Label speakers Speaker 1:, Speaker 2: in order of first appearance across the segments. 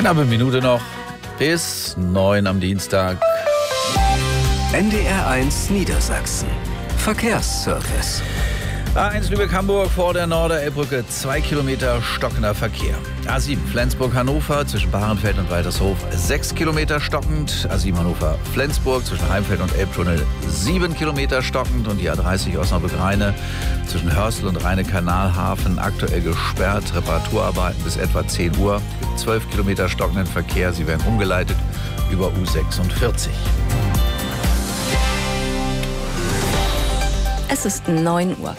Speaker 1: Knappe Minute noch bis 9 am Dienstag.
Speaker 2: NDR1 Niedersachsen. Verkehrsservice.
Speaker 1: A1 Lübeck-Hamburg vor der Norderelbbrücke, 2 Kilometer stockender Verkehr. A7 Flensburg-Hannover zwischen Bahrenfeld und Waltershof, 6 Kilometer stockend. A7 Hannover-Flensburg zwischen Heimfeld und Elbtunnel, 7 Kilometer stockend. Und die A30 Osnabrück-Rheine zwischen Hörstel und Rheine-Kanalhafen aktuell gesperrt. Reparaturarbeiten bis etwa 10 Uhr. 12 Kilometer stockenden Verkehr. Sie werden umgeleitet über U46.
Speaker 3: Es ist 9 Uhr.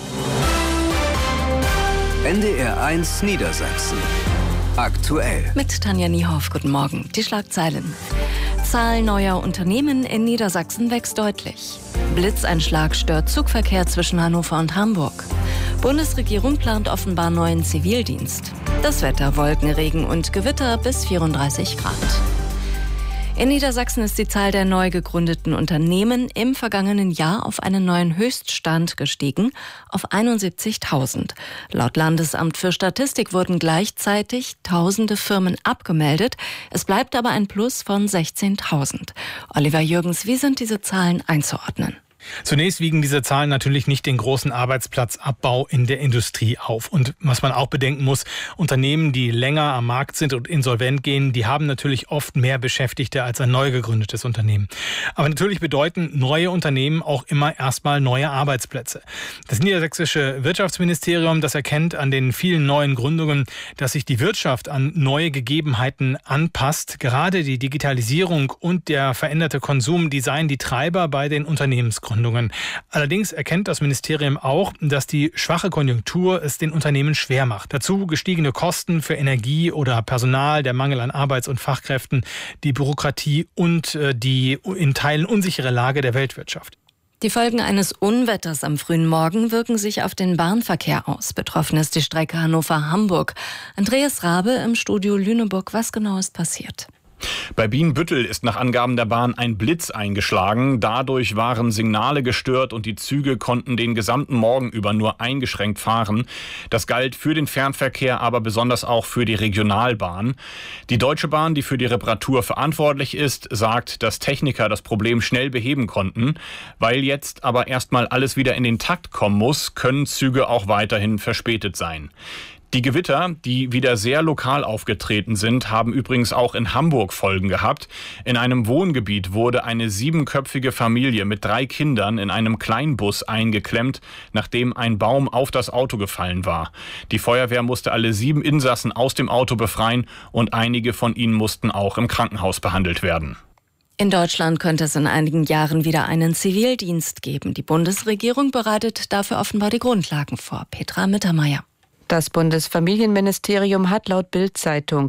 Speaker 2: NDR1 Niedersachsen. Aktuell.
Speaker 3: Mit Tanja Niehoff, guten Morgen. Die Schlagzeilen. Zahl neuer Unternehmen in Niedersachsen wächst deutlich. Blitzeinschlag stört Zugverkehr zwischen Hannover und Hamburg. Bundesregierung plant offenbar neuen Zivildienst. Das Wetter: Wolken, Regen und Gewitter bis 34 Grad. In Niedersachsen ist die Zahl der neu gegründeten Unternehmen im vergangenen Jahr auf einen neuen Höchststand gestiegen, auf 71.000. Laut Landesamt für Statistik wurden gleichzeitig tausende Firmen abgemeldet. Es bleibt aber ein Plus von 16.000. Oliver Jürgens, wie sind diese Zahlen einzuordnen?
Speaker 4: Zunächst wiegen diese Zahlen natürlich nicht den großen Arbeitsplatzabbau in der Industrie auf. Und was man auch bedenken muss, Unternehmen, die länger am Markt sind und insolvent gehen, die haben natürlich oft mehr Beschäftigte als ein neu gegründetes Unternehmen. Aber natürlich bedeuten neue Unternehmen auch immer erstmal neue Arbeitsplätze. Das niedersächsische Wirtschaftsministerium, das erkennt an den vielen neuen Gründungen, dass sich die Wirtschaft an neue Gegebenheiten anpasst. Gerade die Digitalisierung und der veränderte Konsum, die seien die Treiber bei den Unternehmensgründungen. Allerdings erkennt das Ministerium auch, dass die schwache Konjunktur es den Unternehmen schwer macht. Dazu gestiegene Kosten für Energie oder Personal, der Mangel an Arbeits- und Fachkräften, die Bürokratie und die in Teilen unsichere Lage der Weltwirtschaft.
Speaker 3: Die Folgen eines Unwetters am frühen Morgen wirken sich auf den Bahnverkehr aus. Betroffen ist die Strecke Hannover-Hamburg. Andreas Rabe im Studio Lüneburg. Was genau ist passiert?
Speaker 5: Bei Bienenbüttel ist nach Angaben der Bahn ein Blitz eingeschlagen. Dadurch waren Signale gestört und die Züge konnten den gesamten Morgen über nur eingeschränkt fahren. Das galt für den Fernverkehr, aber besonders auch für die Regionalbahn. Die Deutsche Bahn, die für die Reparatur verantwortlich ist, sagt, dass Techniker das Problem schnell beheben konnten. Weil jetzt aber erstmal alles wieder in den Takt kommen muss, können Züge auch weiterhin verspätet sein. Die Gewitter, die wieder sehr lokal aufgetreten sind, haben übrigens auch in Hamburg Folgen gehabt. In einem Wohngebiet wurde eine 7-köpfige Familie mit 3 Kindern in einem Kleinbus eingeklemmt, nachdem ein Baum auf das Auto gefallen war. Die Feuerwehr musste alle 7 Insassen aus dem Auto befreien und einige von ihnen mussten auch im Krankenhaus behandelt werden.
Speaker 3: In Deutschland könnte es in einigen Jahren wieder einen Zivildienst geben. Die Bundesregierung bereitet dafür offenbar die Grundlagen vor. Petra Mittermeier.
Speaker 6: Das Bundesfamilienministerium hat laut Bild-Zeitung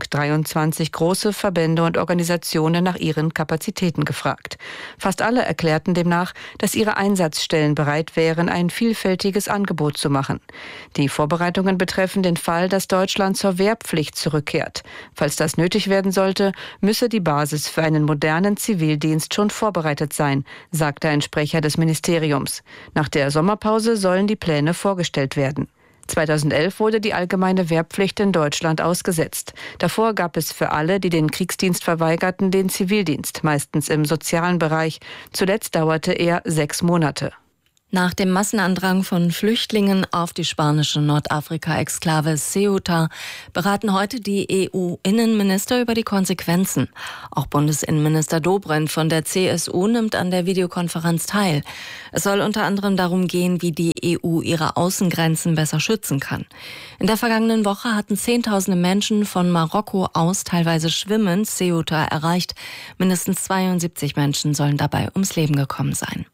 Speaker 6: 23 große Verbände und Organisationen nach ihren Kapazitäten gefragt. Fast alle erklärten demnach, dass ihre Einsatzstellen bereit wären, ein vielfältiges Angebot zu machen. Die Vorbereitungen betreffen den Fall, dass Deutschland zur Wehrpflicht zurückkehrt. Falls das nötig werden sollte, müsse die Basis für einen modernen Zivildienst schon vorbereitet sein, sagte ein Sprecher des Ministeriums. Nach der Sommerpause sollen die Pläne vorgestellt werden. 2011 wurde die allgemeine Wehrpflicht in Deutschland ausgesetzt. Davor gab es für alle, die den Kriegsdienst verweigerten, den Zivildienst, meistens im sozialen Bereich. Zuletzt dauerte er 6 Monate.
Speaker 3: Nach dem Massenandrang von Flüchtlingen auf die spanische Nordafrika-Exklave Ceuta beraten heute die EU-Innenminister über die Konsequenzen. Auch Bundesinnenminister Dobrindt von der CSU nimmt an der Videokonferenz teil. Es soll unter anderem darum gehen, wie die EU ihre Außengrenzen besser schützen kann. In der vergangenen Woche hatten Zehntausende Menschen von Marokko aus teilweise schwimmend Ceuta erreicht. Mindestens 72 Menschen sollen dabei ums Leben gekommen sein.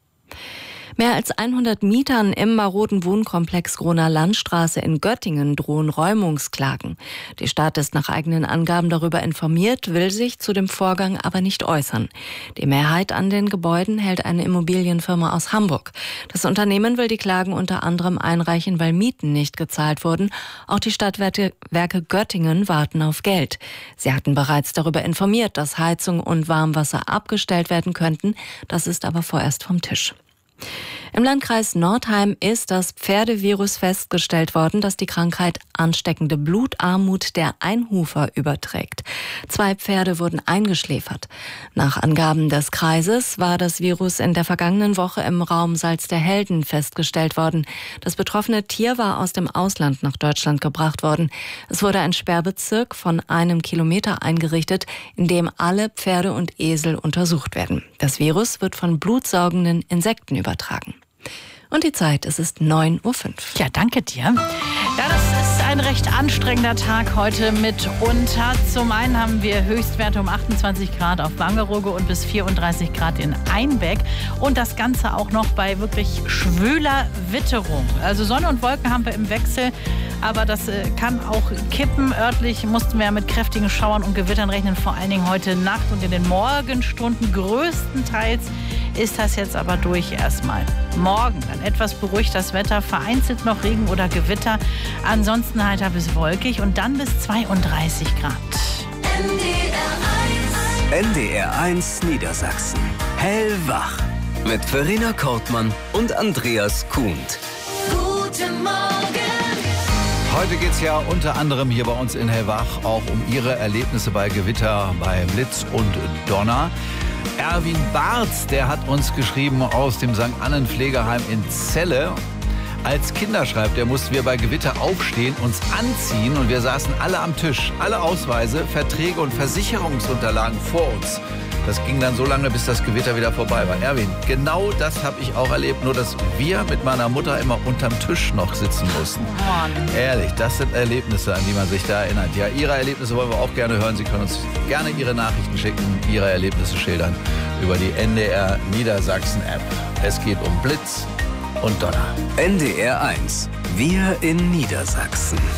Speaker 3: Mehr als 100 Mietern im maroden Wohnkomplex Groner Landstraße in Göttingen drohen Räumungsklagen. Die Stadt ist nach eigenen Angaben darüber informiert, will sich zu dem Vorgang aber nicht äußern. Die Mehrheit an den Gebäuden hält eine Immobilienfirma aus Hamburg. Das Unternehmen will die Klagen unter anderem einreichen, weil Mieten nicht gezahlt wurden. Auch die Stadtwerke Göttingen warten auf Geld. Sie hatten bereits darüber informiert, dass Heizung und Warmwasser abgestellt werden könnten. Das ist aber vorerst vom Tisch. Im Landkreis Nordheim ist das Pferdevirus festgestellt worden, das die Krankheit ansteckende Blutarmut der Einhufer überträgt. 2 Pferde wurden eingeschläfert. Nach Angaben des Kreises war das Virus in der vergangenen Woche im Raum Salzderhelden festgestellt worden. Das betroffene Tier war aus dem Ausland nach Deutschland gebracht worden. Es wurde ein Sperrbezirk von 1 Kilometer eingerichtet, in dem alle Pferde und Esel untersucht werden. Das Virus wird von blutsaugenden Insekten übertragen. Und die Zeit, es ist 9:05 Uhr.
Speaker 7: Ja, danke dir. Ja, das ist ein recht anstrengender Tag heute mitunter. Zum einen haben wir Höchstwerte um 28 Grad auf Wangerooge und bis 34 Grad in Einbeck. Und das Ganze auch noch bei wirklich schwüler Witterung. Also Sonne und Wolken haben wir im Wechsel, aber das kann auch kippen. Örtlich mussten wir mit kräftigen Schauern und Gewittern rechnen, vor allen Dingen heute Nacht und in den Morgenstunden. Größtenteils ist das jetzt aber durch erstmal. Morgen dann etwas beruhigt das Wetter, vereinzelt noch Regen oder Gewitter, ansonsten heiter bis wolkig und dann bis 32 Grad.
Speaker 2: NDR1 Niedersachsen. Hellwach. Mit Verena Kortmann und Andreas Kuhnt.
Speaker 8: Guten Morgen.
Speaker 1: Heute geht es ja unter anderem hier bei uns in Hellwach auch um Ihre Erlebnisse bei Gewitter, bei Blitz und Donner. Erwin Barz, der hat uns geschrieben aus dem St. Annen Pflegeheim in Celle. Als Kinder, schreibt er, mussten wir bei Gewitter aufstehen, uns anziehen und wir saßen alle am Tisch. Alle Ausweise, Verträge und Versicherungsunterlagen vor uns. Das ging dann so lange, bis das Gewitter wieder vorbei war. Erwin, genau das habe ich auch erlebt, nur dass wir mit meiner Mutter immer unterm Tisch noch sitzen mussten. Ehrlich, das sind Erlebnisse, an die man sich da erinnert. Ja, Ihre Erlebnisse wollen wir auch gerne hören. Sie können uns gerne Ihre Nachrichten schicken, Ihre Erlebnisse schildern über die NDR Niedersachsen App. Es geht um Blitz und Donner.
Speaker 2: NDR1. Wir in Niedersachsen.